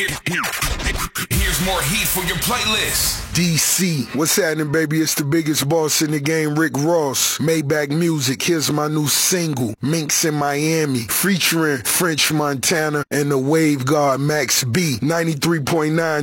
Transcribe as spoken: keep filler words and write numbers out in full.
Here's more heat for your playlist. D C, what's happening, baby? It's the biggest boss in the game, Rick Ross. Maybach Music, here's my new single, Minx in Miami, featuring French Montana and the Wave God Max B. ninety-three point nine